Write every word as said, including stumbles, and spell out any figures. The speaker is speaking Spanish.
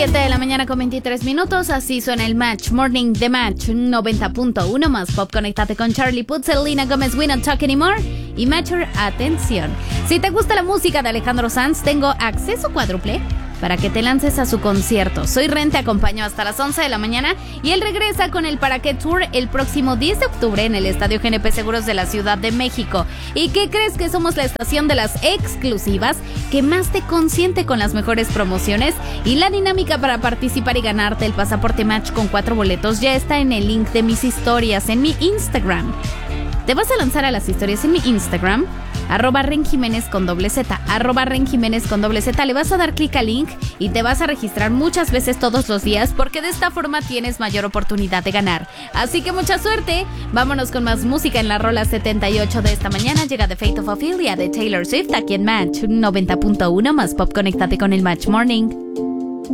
siete de la mañana con veintitrés minutos, así suena el Match Morning de Match noventa punto uno más pop. Conéctate con Charlie Puth, Selena Gómez, We Don't Talk Anymore y Mature. Atención, si te gusta la música de Alejandro Sanz, tengo acceso cuádruple para que te lances a su concierto. Soy Ren, te acompaño hasta las once de la mañana y él regresa con el Para Qué Tour el próximo diez de octubre en el Estadio G N P Seguros de la Ciudad de México. ¿Y qué crees? Que somos la estación de las exclusivas que más te consiente con las mejores promociones, y la dinámica para participar y ganarte el pasaporte Match con cuatro boletos ya está en el link de mis historias en mi Instagram. Te vas a lanzar a las historias en mi Instagram, arroba Ren Jiménez con doble Z, arroba Ren Jiménez con doble Z. Le vas a dar clic al link y te vas a registrar muchas veces todos los días, porque de esta forma tienes mayor oportunidad de ganar. Así que mucha suerte. Vámonos con más música en la rola setenta y ocho de esta mañana. Llega The Fate of Ophelia de Taylor Swift aquí en Match noventa punto uno más pop. Conéctate con el Match Morning.